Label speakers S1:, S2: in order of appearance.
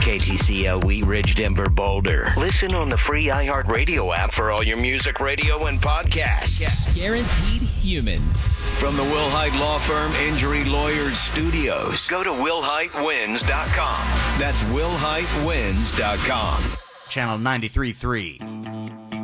S1: KTCL Wheat Ridge, Denver, Boulder. Listen on the free iHeartRadio app for all your music, radio, and podcasts.
S2: Guaranteed human.
S1: From the Will Height Law Firm Injury Lawyers Studios, go to willheightwins.com. That's willheightwins.com.
S3: Channel 93.3.